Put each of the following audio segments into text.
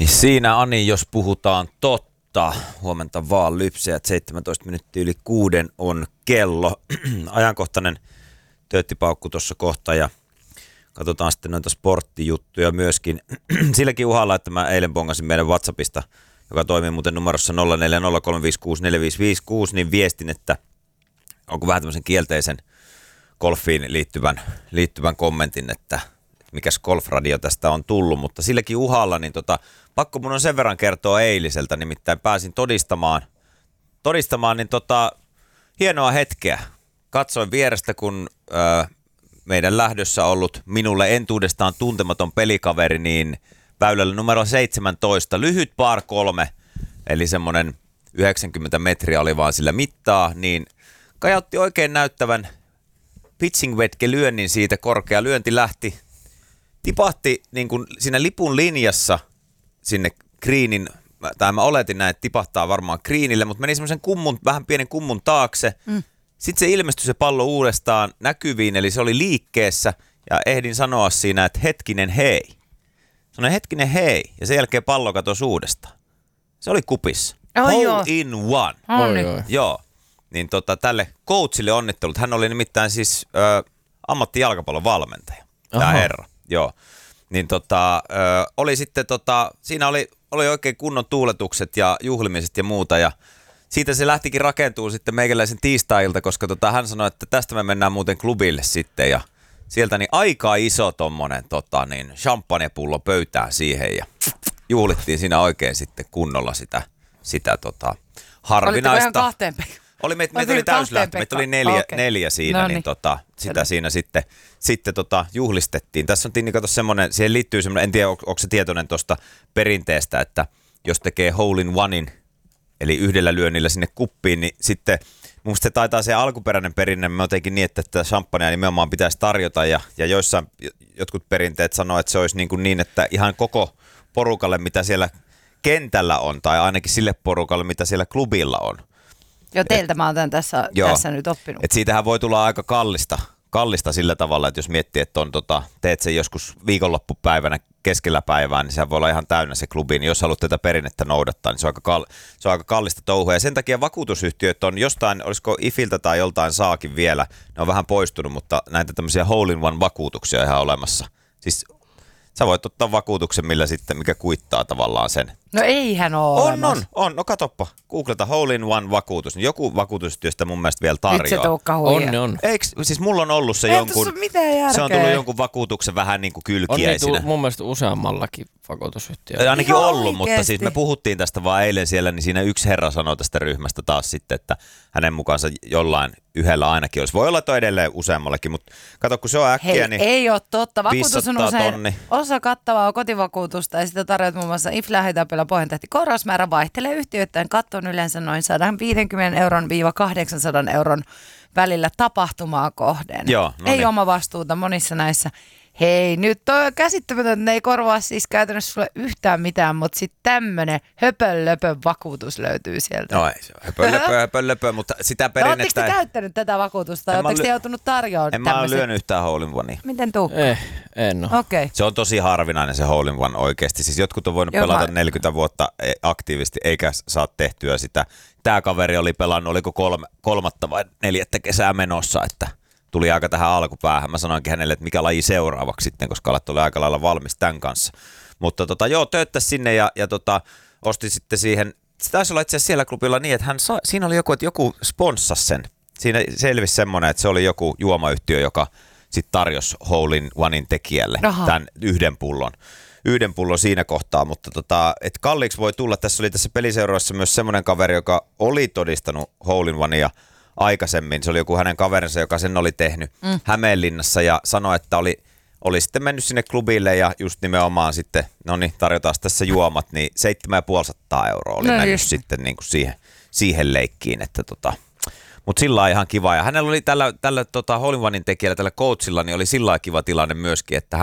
Siinä Ani, jos puhutaan totta. Huomenta vaan lypsäjät, 17 minuuttia yli 6 on kello. Ajankohtainen tööttipaukku tuossa kohta ja katsotaan sitten noita sporttijuttuja myöskin. Silläkin uhalla, että mä eilen bongasin meidän WhatsAppista, joka toimii muuten numerossa 0403564556, niin viestin, että onko vähän tämmöisen kielteisen golfiin liittyvän kommentin, että mikäs golfradio tästä on tullut, mutta silläkin uhalla, niin pakko mun on sen verran kertoa eiliseltä, nimittäin pääsin todistamaan niin hienoa hetkeä. Katsoin vierestä, kun meidän lähdössä ollut minulle entuudestaan tuntematon pelikaveri, niin väylällä numero 17, lyhyt par 3, eli semmoinen 90 metriä oli vaan sillä mittaa, niin kajautti oikein näyttävän pitching wedge lyönnin siitä, korkea lyönti lähti, tipahti niin kuin siinä lipun linjassa sinne greenin, tai mä oletin näin, että tipahtaa varmaan greenille, mutta meni semmoisen vähän pienen kummun taakse. Sitten se ilmestyi se pallo uudestaan näkyviin, eli se oli liikkeessä, ja ehdin sanoa siinä, että hetkinen hei. Sanoin hetkinen hei, ja sen jälkeen pallo katosi uudestaan. Se oli kupissa. Hole in one. Joo. Niin tälle coachille onnittelut. Hän oli nimittäin siis ammattijalkapallon valmentaja, tämä herra. Joo. Niin oli sitten siinä oli oikein kunnon tuuletukset ja juhlimiset ja muuta, ja siitä se lähtikin rakentuu sitten meikäläisen tiistai-ilta, koska hän sanoi, että tästä me mennään muuten klubille sitten, ja sieltä niin aika iso tommonen champagnepullo pöytään siihen, ja juhlittiin siinä oikein sitten kunnolla sitä harvinaista. Olitteko ihan kahteen Meitä oli täyslähtö, meitä oli neljä siinä, niin sitä siinä sitten juhlistettiin. Tässä on Tinni, kato semmoinen, siihen liittyy semmoinen, en tiedä onko se tietoinen tuosta perinteestä, että jos tekee hole in onein, eli yhdellä lyönnillä sinne kuppiin, niin sitten mun mielestä taitaa se alkuperäinen perinne, me jotenkin niin, että champagnea nimenomaan pitäisi tarjota, ja joissain jotkut perinteet sanoo, että se olisi niin, että ihan koko porukalle, mitä siellä kentällä on, tai ainakin sille porukalle, mitä siellä klubilla on. Joo, teiltä mä oon tässä nyt oppinut. Et siitähän voi tulla aika kallista sillä tavalla, että jos miettii, että teet sen joskus viikonloppupäivänä keskellä päivää, niin sehän voi olla ihan täynnä se klubi, niin jos haluat tätä perinnettä noudattaa, niin se on aika kallista touhua. Ja sen takia vakuutusyhtiöt on jostain, olisiko IFiltä tai joltain saakin vielä, ne on vähän poistunut, mutta näitä tämmöisiä hole in one vakuutuksia on ihan olemassa. Siis sä voit ottaa vakuutuksen, mikä kuittaa tavallaan sen. No eihän ole olemassa. On. No katoppa, googleta hole in one vakuutus. Joku vakuutusyhtiöstä mun mielestä vielä tarjoaa. Nyt se Tuukka huijaa. On. Siis mulla on ollut se jonkun, se on tullut jonkun vakuutuksen vähän niin kuin kylkiäisinä. On mun mielestä useammallakin vakuutusyhtiöllä. Ainakin ihan ollut, oikeasti. Mutta siis me puhuttiin tästä vaan eilen siellä, niin siinä yksi herra sanoi tästä ryhmästä taas sitten, että hänen mukaansa jollain yhdellä ainakin olisi. Voi olla, että on edelleen useammallakin, mutta kato, kun se on äkkiä, niin ei ole totta. Vakuutus on usein tonni. Osa kattavaa kotivakuutusta, ja sitä tarjoat muun muassa IF Lähitöpelä Pohjantähti. Korvausmäärä vaihtelee yhtiöittäin. Katto on yleensä noin 150 euron - 800 euron välillä tapahtumaa kohden. Joo, ei oma vastuuta monissa näissä. Hei, nyt on käsittämätöntä, että ne ei korvaa siis käytännössä sulle yhtään mitään, mutta sitten tämmöinen höpönlöpön vakuutus löytyy sieltä. No ei se höpönlöpö, mutta sitä perinnettä... Oletteko te käyttänyt tätä vakuutusta tai oletteko te joutunut tarjoamaan En mä ole lyönyt yhtään hole in onea. Miten Tuukka? En ole. Okay. Se on tosi harvinainen se hole in one oikeasti. Siis jotkut on voinut pelata 40 vuotta aktiivisesti eikä saa tehtyä sitä. Tämä kaveri oli pelannut, oliko 3. vai 4. kesää menossa, että... Tuli aika tähän alkupäähän. Mä sanoinkin hänelle, että mikä laji seuraavaksi sitten, koska alat oli aika lailla valmis tämän kanssa. Mutta tööttäisi sinne ja osti sitten siihen. Se taisi olla itse asiassa siellä klubilla niin, että siinä oli joku sponssasi sen. Siinä selvisi semmoinen, että se oli joku juomayhtiö, joka sitten tarjosi hole in onein tekijälle tämän yhden pullon siinä kohtaa, mutta että kalliiksi voi tulla. Tässä peliseurassa myös semmoinen kaveri, joka oli todistanut hole in onea aikaisemmin. Se oli joku hänen kaverinsa, joka sen oli tehnyt Hämeenlinnassa ja sanoi, että oli sitten mennyt sinne klubille ja just nimenomaan sitten, tarjotaan tässä juomat, niin 750 euroa oli mennyt sitten niin kuin siihen leikkiin, että mutta sillä lailla ihan kiva. Ja hänellä oli tällä hole in onein tekijällä, tällä coachilla, niin oli sillä lailla kiva tilanne myöskin, että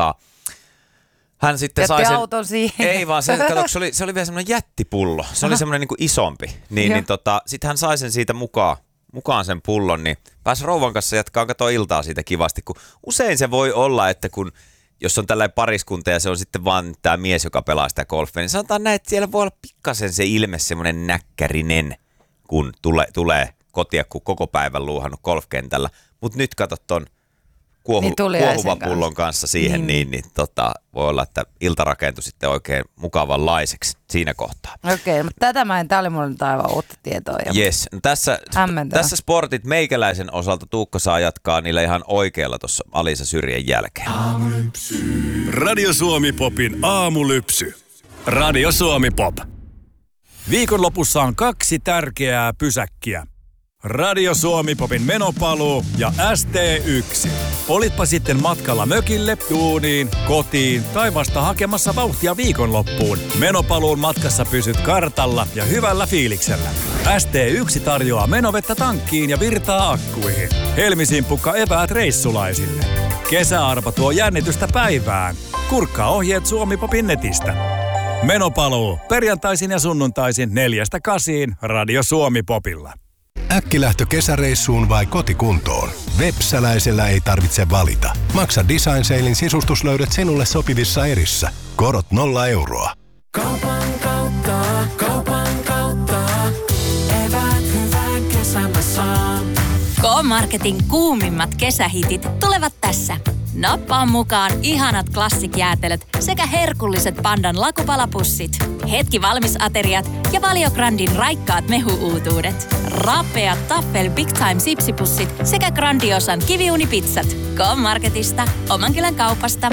hän sitten sai sen... auton siihen. Ei vaan, se oli vielä semmoinen jättipullo. Se oli semmoinen niin kuin isompi. Sitten hän sai sen siitä mukaan sen pullon, niin pääsi rouvan kanssa jatkaa iltaa siitä kivasti, kun usein se voi olla, että kun jos on tällainen pariskunta ja se on sitten vaan tämä mies, joka pelaa sitä golfia, niin sanotaan näin, että siellä voi olla pikkasen se ilme semmoinen näkkärinen, kun tulee kotia, kun koko päivän luuhannut golfkentällä. Mutta nyt katsot ton kuohuvan pullon kanssa siihen, niin voi olla, että ilta rakentui sitten oikein mukavanlaiseksi siinä kohtaa. Okei, mutta tämä oli mulle aivan uutta tietoa. Yes, no tässä sportit meikäläisen osalta Tuukka saa jatkaa niillä ihan oikealla tuossa Alisa Syrjän jälkeen. Radio Suomi Popin aamulypsy. Radio Suomi Pop. Viikonlopussa on 2 tärkeää pysäkkiä. Radio Suomi Popin menopaluu ja ST1. Olitpa sitten matkalla mökille, duuniin, kotiin tai vasta hakemassa vauhtia viikonloppuun. Menopaluun matkassa pysyt kartalla ja hyvällä fiiliksellä. ST1 tarjoaa menovettä tankkiin ja virtaa akkuihin. Helmisimpukka eväät reissulaisille. Kesäarpa tuo jännitystä päivään. Kurkkaa ohjeet Suomi Popin netistä. Menopaluu perjantaisin ja sunnuntaisin 4-8 Radio Suomi Popilla. Äkkilähtö kesäreissuun vai kotikuntoon? Vepsäläisellä ei tarvitse valita. Maksa Design Salein sisustuslöydöt sinulle sopivissa erissä. Korot 0 euroa. Kaupan kautta. Eväät hyvän kesän saan. K-Marketin kuumimmat kesähitit tulevat tässä. Nappaa mukaan ihanat klassikjäätelöt sekä herkulliset Pandan lakupalapussit. Hetki valmisateriat ja Valio Grandin raikkaat mehuuutuudet. Rapeat Taffel Big Time sipsipussit sekä Grandiosan kiviunipizzat. K-Marketista, Omankylän kaupasta.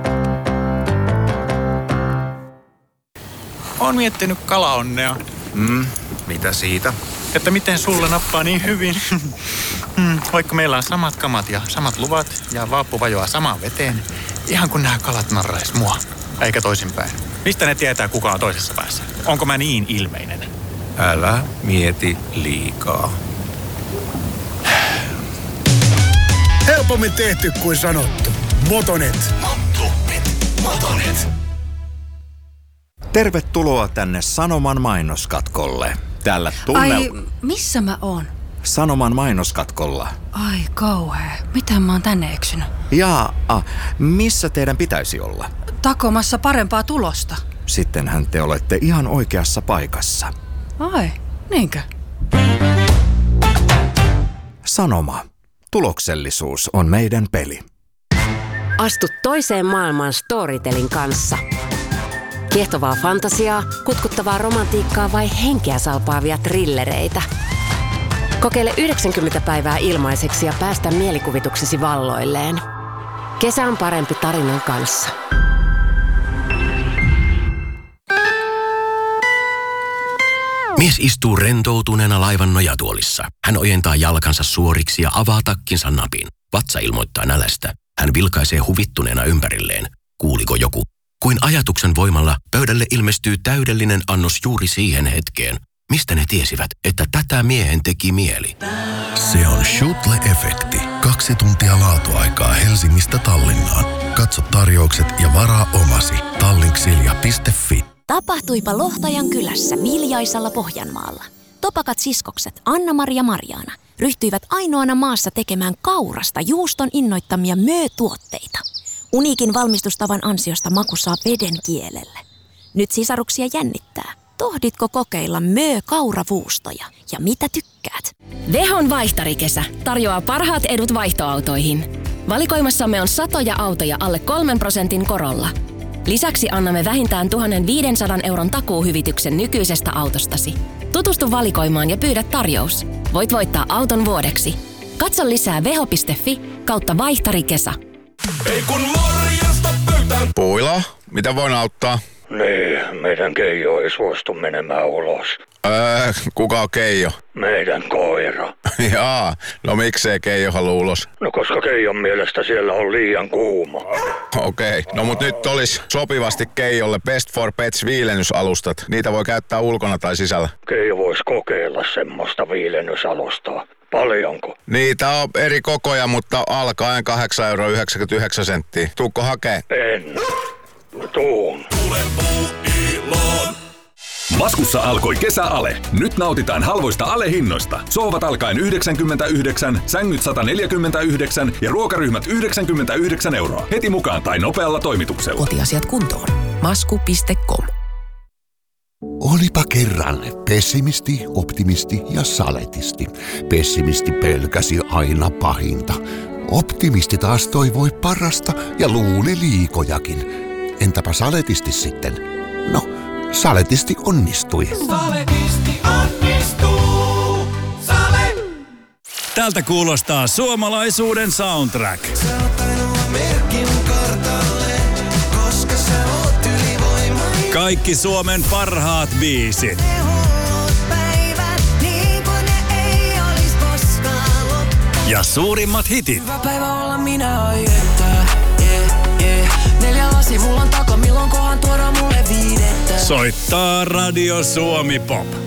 Oon miettinyt kalaonnea. Mitä siitä? Että miten sulla nappaa niin hyvin. Vaikka meillä on samat kamat ja samat luvat ja vaappu vajoaa samaan veteen, ihan kun nämä kalat narrais mua, eikä toisinpäin. Mistä ne tietää, kuka on toisessa päässä? Onko mä niin ilmeinen? Älä mieti liikaa. Helpommin tehty kuin sanottu. Motonet. Motonet. Tervetuloa tänne Sanoman mainoskatkolle. Tällä Ai, missä mä oon? Sanoman mainoskatkolla. Ai kauhea. Miten mä oon tänne eksynyt? Missä teidän pitäisi olla? Takomassa parempaa tulosta. Sittenhän te olette ihan oikeassa paikassa. Ai, niinkö? Sanoma. Tuloksellisuus on meidän peli. Astu toiseen maailmaan Storytelin kanssa. Kiehtovaa fantasiaa, kutkuttavaa romantiikkaa vai henkeä salpaavia trillereitä. Kokeile 90 päivää ilmaiseksi ja päästä mielikuvituksesi valloilleen. Kesä on parempi tarinan kanssa. Mies istuu rentoutuneena laivan nojatuolissa. Hän ojentaa jalkansa suoriksi ja avaa takkinsa napin. Vatsa ilmoittaa nälästä. Hän vilkaisee huvittuneena ympärilleen. Kuuliko joku? Kuin ajatuksen voimalla pöydälle ilmestyy täydellinen annos juuri siihen hetkeen. Mistä ne tiesivät, että tätä miehen teki mieli? Se on Schutle-efekti. 2 tuntia laatuaikaa Helsingistä Tallinnaan. Katso tarjoukset ja varaa omasi. Tallinksilja.fi. Tapahtuipa Lohtajan kylässä Viljaisalla Pohjanmaalla. Topakat siskokset Anna-Maria Marjaana ryhtyivät ainoana maassa tekemään kaurasta juuston innoittamia möötuotteita. Uniikin valmistustavan ansiosta maku saa veden kielelle. Nyt sisaruksia jännittää. Tohditko kokeilla kauravuustoja ja mitä tykkäät? Dehon vaihtarikesä tarjoaa parhaat edut vaihtoautoihin. Valikoimassamme on satoja autoja alle 3% korolla. Lisäksi annamme vähintään 1 500 euron takuuhyvityksen nykyisestä autostasi. Tutustu valikoimaan ja pyydä tarjous. Voit voittaa auton vuodeksi. Katso lisää veho.fi/vaihtarikesä. Ei kun morjesta pöytään. Puila, mitä voin auttaa? Niin, meidän Keijo ei suostu menemään ulos. Kuka on Keijo? Meidän koira. Jaa, no miksei Keijo halua ulos? No koska Keijon mielestä siellä on liian kuuma. Okei, no mut nyt olisi sopivasti Keijolle Best for Pets viilennysalustat. Niitä voi käyttää ulkona tai sisällä. Keijo voisi kokeilla semmoista viilennysalustaa. Paljonko? Niitä on eri kokoja, mutta alkaen 8,99 €. Tuukko hakee? En. Tuun. Tule puuiloon. Maskussa alkoi kesäale. Nyt nautitaan halvoista alehinnoista. Sohvat alkaen 99, sängyt 149 ja ruokaryhmät 99 €. Heti mukaan tai nopealla toimituksella. Kotiasiat kuntoon. Masku.com. Olipa kerran pessimisti, optimisti ja saletisti. Pessimisti pelkäsi aina pahinta. Optimisti taas toivoi parasta ja luuli liikojakin. Entäpä saletisti sitten? No, saletisti onnistui. Saletisti onnistuu. Sale! Tältä kuulostaa suomalaisuuden soundtrack. Sä oot ainoa merkki mun kartalle, koska sä oot ylivoimainen. Kaikki Suomen parhaat biisit. Päivät, niin kuin ne ei olis koskaan loppu. Ja suurimmat hitit. Hyvä päivä olla minä, ai että. 4 lasi mulla on taka, milloin kohan tuoda mulle 5. Soittaa Radio Suomi Pop.